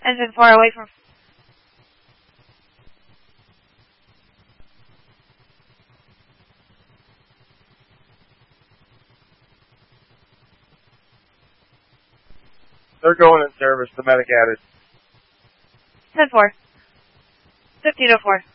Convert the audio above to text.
Engine 4 away from... They're going in service, the medic added. 10-4. 1504.